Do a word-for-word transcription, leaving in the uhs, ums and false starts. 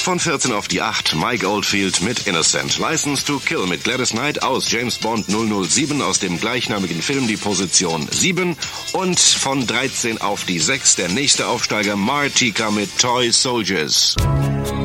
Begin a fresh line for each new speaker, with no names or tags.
Von vierzehn auf die acht, Mike Oldfield mit Innocent. License to Kill mit Gladys Knight aus James Bond null null sieben aus dem gleichnamigen Film die Position sieben. Und von dreizehn auf die sechs der nächste Aufsteiger Martika mit Toy Soldiers.